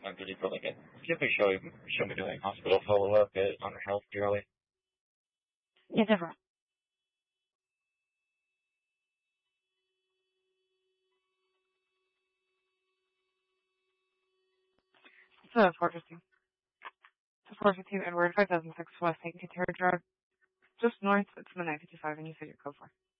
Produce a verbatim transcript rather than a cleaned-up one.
I'm ready for like a, can you show, show me doing hospital follow-up uh, on her health yearly? Yeah, never. It's a four fifteen. It's a four fifteen Edward, five thousand six West Saint Katera Drive. Just north, it's the nine fifty-five, and you said your code for.